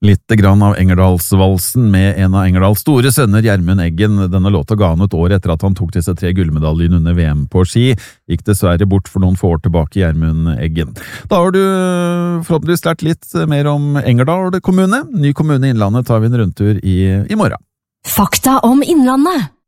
Litt grann av Engerdalsvalsen med en av Engerdals store sønner, Gjermund Eggen. Denne låta ga han ut år etter at han tok disse 3 gullmedaljene under VM på ski. Gikk dessverre bort for noen få år tilbake, Gjermund Eggen. Da har du forhåpentligvis lært litt mer om Engerdal kommune. Ny kommune i Innlandet tar vi en rundtur i morgen. Fakta om Innlandet.